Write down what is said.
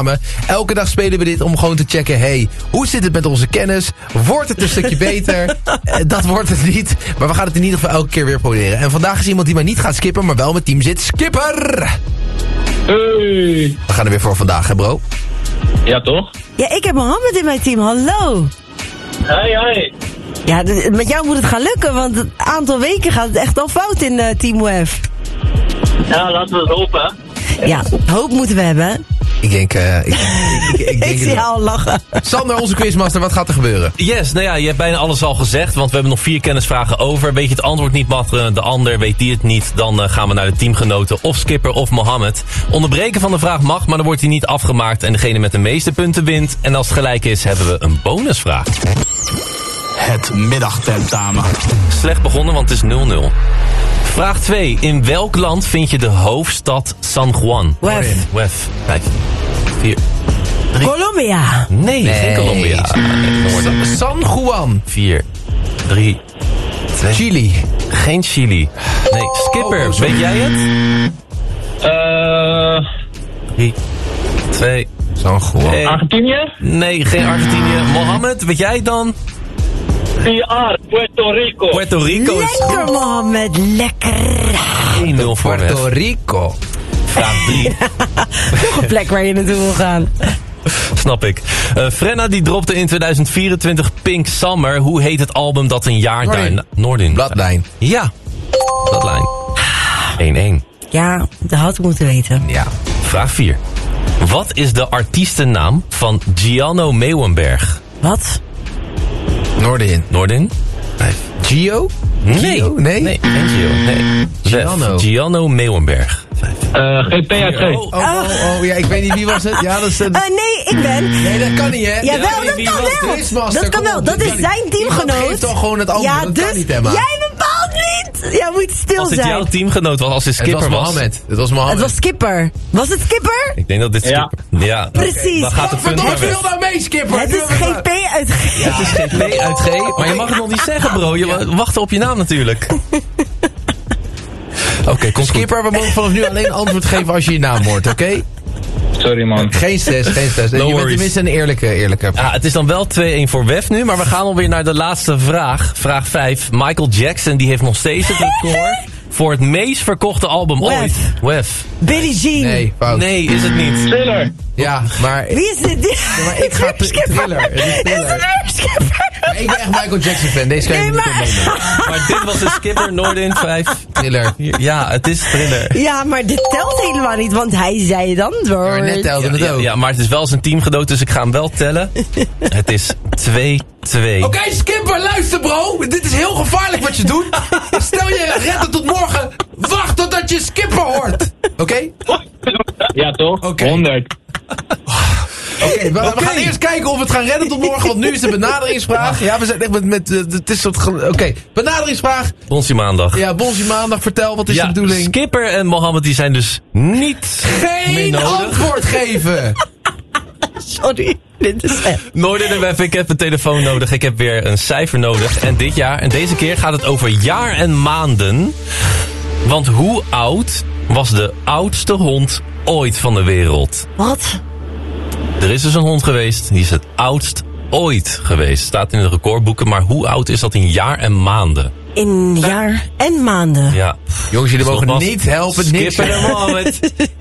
Elke dag spelen we dit om gewoon te checken, hey, hoe zit het met onze kennis? Wordt het een stukje beter? Dat wordt het niet, maar we gaan het in ieder geval elke keer weer proberen. En vandaag is iemand die maar niet gaat skippen, maar wel met team zit. Skipper! Hey. We gaan er weer voor vandaag, hè bro? Ja, toch? Ja, ik heb Mohammed in mijn team. Hallo. Hi. Ja, met jou moet het gaan lukken, want het aantal weken gaat het echt al fout in Team WEF. Ja, laten we het hopen. Ja, hoop moeten we hebben. Ik denk Ik zie jou al lachen. Sander, onze quizmaster, wat gaat er gebeuren? Yes, nou ja, je hebt bijna alles al gezegd, want we hebben nog 4 kennisvragen over. Weet je het antwoord niet, mag de ander, weet die het niet, dan gaan we naar de teamgenoten of Skipper of Mohammed. Onderbreken van de vraag mag, maar dan wordt hij niet afgemaakt en degene met de meeste punten wint. En als het gelijk is, hebben we een bonusvraag. Het middagtentamen. Slecht begonnen, want het is 0-0. Vraag 2. In welk land vind je de hoofdstad San Juan? WEF. 5, 4, 3. Colombia. Nee, geen Colombia. San Juan. 4, 3, 2. Chili. Geen Chili. Nee, Skipper, weet jij het? 3, 2, San Juan. 1. Argentinië? Nee, geen Argentinië. Mohammed, weet jij het dan? PR, Puerto Rico. Puerto Rico is Lekker, Mohammed. Lekker. 1-0 voor Puerto Wef. Rico. Vraag 3. Nog een plek waar je naartoe wil gaan. Snap ik. Frenna die dropte in 2024 Pink Summer. Hoe heet het album dat een jaar daarna... Noordin. Bloodline. Ja. Bloodline. 1-1. Ja, dat had ik moeten weten. Ja. Vraag 4. Wat is de artiestennaam van Gianno Meeuwenberg? Wat? Noordin? 5. Gio? Nee. Gio? Nee? Nee, geen Gio. Nee. Gianno. Gianno Meeuwenberg. 5. GP uit G. Oh, ja, ik weet niet wie was het. Ja, dat is het. Nee, ik ben. Nee, dat kan niet, hè? Jawel, Ja, dat wie kan was wel. quizmaster? Dat kan Kom wel. op, Dat dit is kan zijn niet. teamgenoot. Iemand geeft toch gewoon het antwoord. Ja, dat dus kan niet, Emma. jij bepaalt niet. Jij moet stil Als dit zijn. jouw teamgenoot was, als dit Het Skipper was was... Mohammed. Het was Mohammed. Het was Skipper. Was het Skipper? Ik denk dat dit Ja. Skipper... Ja. Precies. Dan gaat het punt Wat naar wil Wef. nou mee, Skipper? Het is GP uit G. Het is GP uit G, maar je mag het nog niet zeggen, bro. Je wacht op je naam natuurlijk. Oké, kom Skipper, we mogen vanaf nu alleen antwoord geven als je je naam hoort, oké? Sorry, man. Geen stress, geen stress. No Je bent worries. tenminste een eerlijke. Ja, het is dan wel 2-1 voor Wef nu, maar we gaan alweer naar de laatste vraag. Vraag 5. Michael Jackson die heeft nog steeds het record voor het meest verkochte album ooit. Wef. Billie Jean. Nee, fout. Nee, is het niet. Thriller. Ja, maar... Wie is dit? Ja, maar ik ga Thriller. Het is Thriller. Skipper. Maar ik ben echt Michael Jackson fan. Deze kan je Nee, niet maar- opnemen. Maar dit was een Skipper, Noordin 5. Thriller. Ja, het is Thriller. Ja, maar dit telt helemaal niet, want hij zei het antwoord. Maar net telde het ook. Ja, maar het is wel zijn teamgenoot, dus ik ga hem wel tellen. Het is 2-2. Oké, Skipper, luister bro. Dit is heel gevaarlijk wat je doet. Stel je redden tot morgen. Wacht totdat je Skipper hoort. Oké? Ja, toch? Oké. 100. Oké, we gaan eerst kijken of we het gaan redden tot morgen. Want nu is de benaderingsvraag. Ja, we zijn echt met het is soort... Oké, benaderingsvraag. Bonsie maandag. Ja, Bonsie maandag. Vertel, wat is de bedoeling? Skipper en Mohammed die zijn dus niet meer Geen nodig. antwoord geven. Sorry, dit is echt... Noordin en Wef, ik heb een telefoon nodig. Ik heb weer een cijfer nodig. En deze keer gaat het over jaar en maanden. Want hoe oud was de oudste hond ooit van de wereld? Wat? Er is dus een hond geweest, die is het oudst ooit geweest. Staat in de recordboeken, maar hoe oud is dat in jaar en maanden? In jaar en maanden. Ja. Jongens, jullie mogen Nogmaals, niet helpen. Niks Skipper en Mohammed.